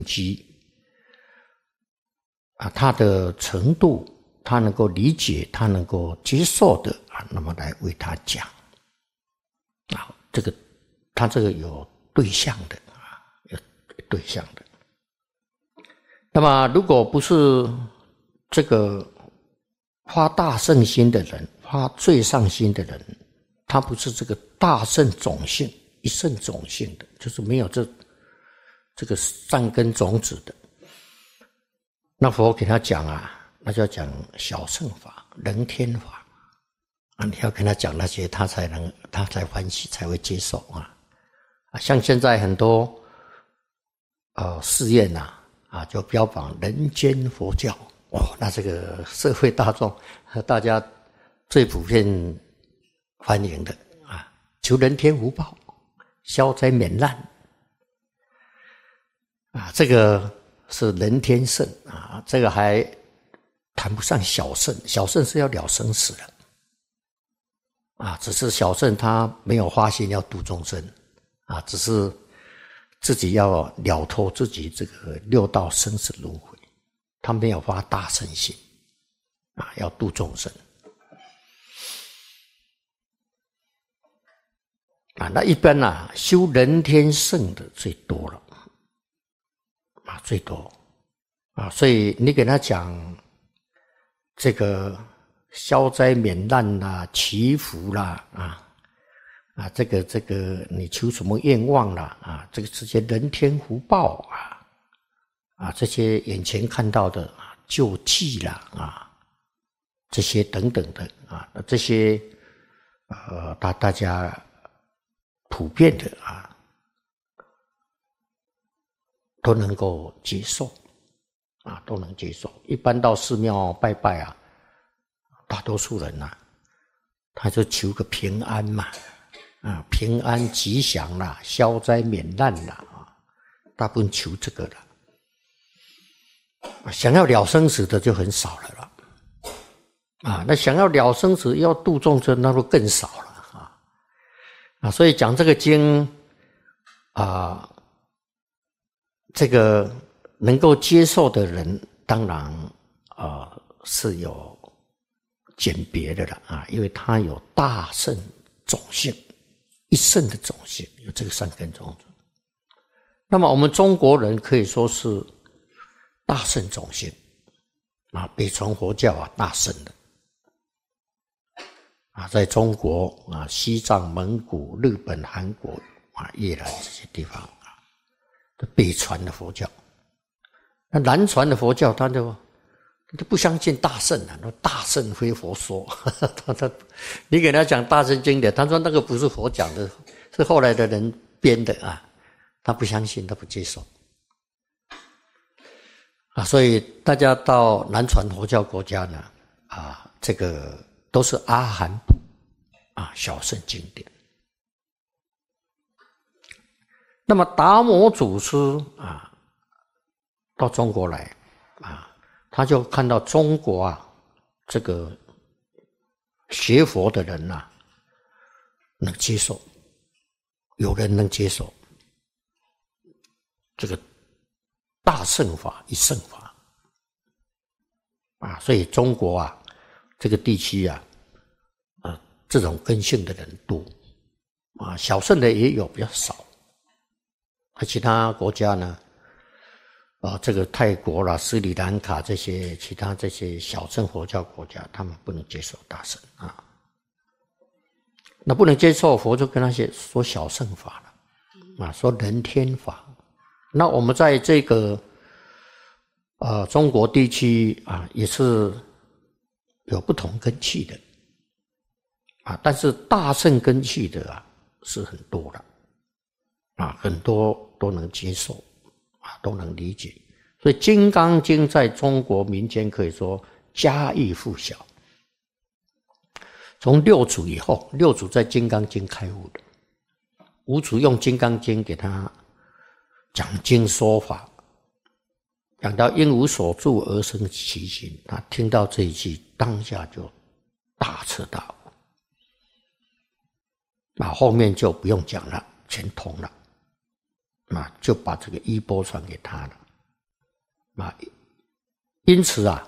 及他的程度，他能够理解，他能够接受的那么来为他讲他这个有对象的有对象的。那么如果不是这个发大圣心的人，发最上心的人，他不是这个大圣种性一圣种性的，就是没有这个善根种子的，那佛给他讲那就要讲小乘法、人天法你要跟他讲那些，他才欢喜，才会接受像现在很多寺院就标榜人间佛教那这个社会大众大家最普遍欢迎的求人天福报，消灾免难这个是人天圣这个还谈不上小圣，小圣是要了生死的只是小圣他没有发心要度众生只是自己要了脱自己这个六道生死轮回，他没有发大圣心要度众生那一般修人天圣的最多了最多所以你给他讲这个消灾免难啦、祈福啦这个你求什么愿望啦这个这些人天福报这些眼前看到的救济啦这些等等的这些大家普遍的都能够接受都能接受。一般到寺庙拜拜大多数人他就求个平安嘛平安吉祥啦，消灾免难啦大部分求这个了想要了生死的就很少了那想要了生死要度众生那就更少了所以讲这个经这个能够接受的人当然是有鉴别的了因为他有大圣种性，一圣的种性，有这个善根种子。那么我们中国人可以说是大圣种性北传佛教大圣的在中国西藏、蒙古、日本、韩国越南这些地方北传的佛教。那南传的佛教他就不相信大圣大圣非佛说你给他讲大圣经典，他说那个不是佛讲的，是后来的人编的他不相信，他不接受所以大家到南传佛教国家呢这个都是阿含部小圣经典。那么达摩祖师到中国来他就看到中国这个学佛的人能接受，有人能接受这个大乘法、一乘法所以中国这个地区这种根性的人多小乘的也有，比较少。其他国家呢这个泰国啦、斯里兰卡这些其他这些小乘佛教国家，他们不能接受大乘那不能接受，佛就跟他说小乘法了说人天法。那我们在这个中国地区也是有不同根器的但是大乘根器的是很多的很多都能接受都能理解。所以《金刚经》在中国民间可以说家喻户晓。从六祖以后，六祖在《金刚经》开悟的，五祖用《金刚经》给他讲经说法，讲到因无所住而生其心，他听到这一句当下就大彻大悟后面就不用讲了，全通了就把这个衣钵传给他了啊，因此啊，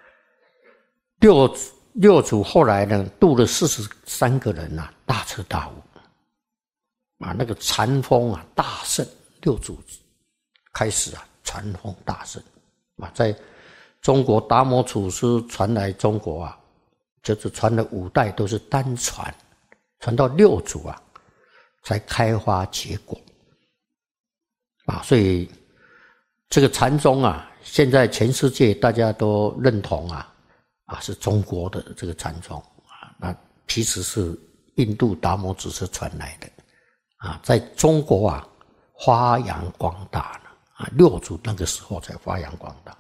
六祖后来呢度了43个人啊，大彻大悟啊，那个禅风啊大盛，六祖开始啊禅风大盛啊，在中国达摩祖师传来中国啊，就是传了5代都是单传，传到六祖啊才开花结果啊，所以这个禅宗啊，现在全世界大家都认同啊是中国的这个禅宗啊，那其实是印度达摩祖师传来的啊，在中国啊发扬光大了啊，六祖那个时候才发扬光大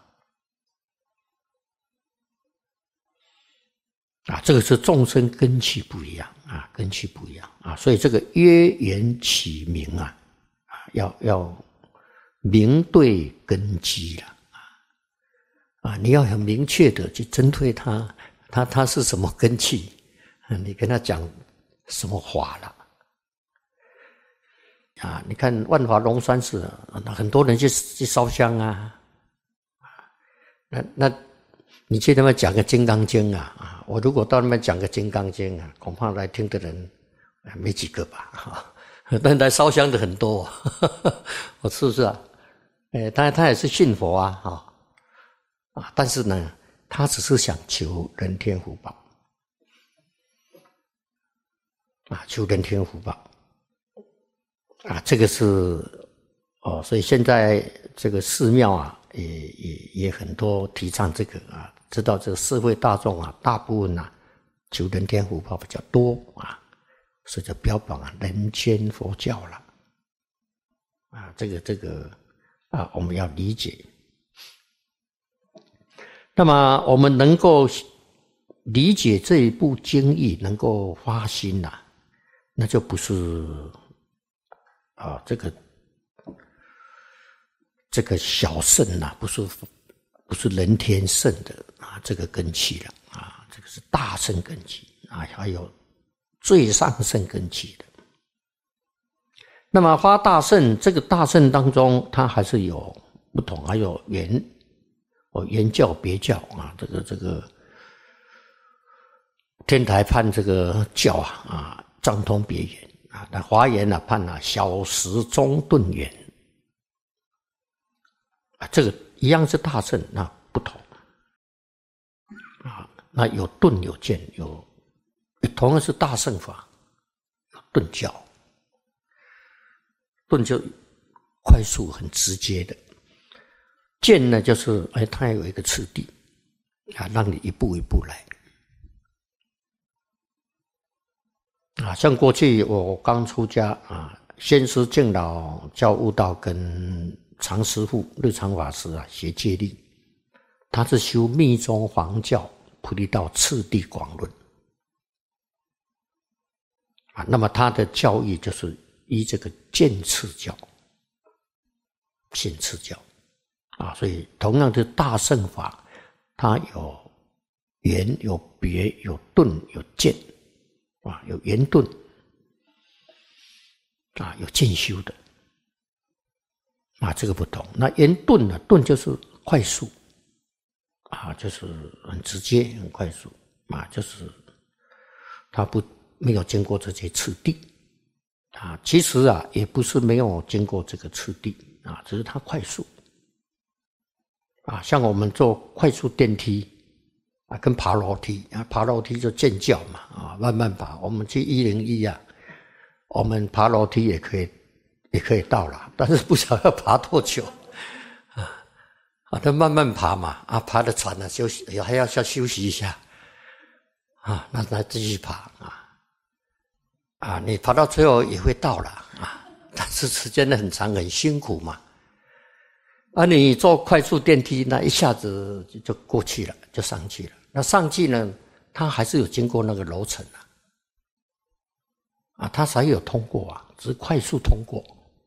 啊，这个是众生根器不一样啊，根器不一样啊，所以这个约言起名啊，要明对根基了啊，你要很明确的去针对他是什么根器，你跟他讲什么法了啊？你看万华龙山寺，很多人去烧香啊，那你去那边讲个《金刚经》啊，我如果到那边讲个《金刚经》啊，恐怕来听的人没几个吧，但来烧香的很多，我是不是啊？当然他也是信佛啊，但是呢，他只是想求人天福报啊，求人天福报啊，这个是所以现在这个寺庙啊，也很多提倡这个啊，知道这个社会大众啊，大部分啊求人天福报比较多啊，所以就标榜啊人间佛教了啊，这个啊我们要理解。那么我们能够理解这一部经义，能够发心啊，那就不是这个小圣啊，不是人天圣的啊这个根器了啊，这个是大圣根器啊，还有最上圣根器的。那么发大圣，这个大圣当中，它还是有不同，还有原教别教啊，这个天台判这个教啊藏通别圆啊，那华严判小时中顿圆啊，这个一样是大圣，那不同啊，那有顿有渐，同样是大圣法，有顿教，顿就快速很直接的。渐呢，就是它有一个次第啊，让你一步一步来啊。像过去我刚出家啊，先师敬老教悟道跟常师父日常法师啊学戒律，他是修密宗黄教菩提道次第广论啊，那么他的教义就是依这个渐次教，渐次教。啊，所以同样的大乘法，它有圆、有别、有顿、有渐，啊，有圆顿，啊，有渐修的，啊，这个不同。那圆顿呢？顿就是快速，啊，就是很直接、很快速，啊，就是它没有经过这些次第，啊，其实啊也不是没有经过这个次第，啊，只是它快速。啊，像我们坐快速电梯啊，跟爬楼梯啊，爬楼梯就渐教嘛，啊，慢慢爬。我们去101啊，我们爬楼梯也可以到了，但是不晓得要爬多久啊，就慢慢爬嘛，啊，爬得喘了休息，还要休息一下啊，那再继续爬啊，你爬到最后也会到了啊，但是时间很长，很辛苦嘛。啊，你坐快速电梯，那一下子就过去了，就上去了。那上去呢，它还是有经过那个楼层啊，它才有通过啊，只是快速通过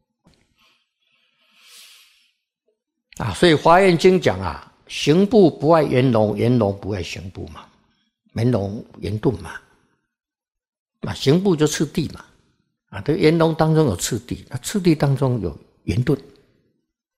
啊。所以《华严经》讲啊，行部不爱圆融，圆融不爱行部嘛，圆融圆顿嘛，啊，行部就次第嘛，啊，这圆融当中有次第，那次第当中有圆顿。